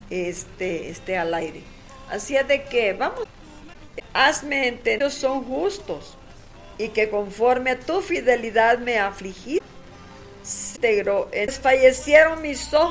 esté al aire. Así es de que, vamos, hazme entender, ellos son justos y que conforme a tu fidelidad me afligí, fallecieron mis ojos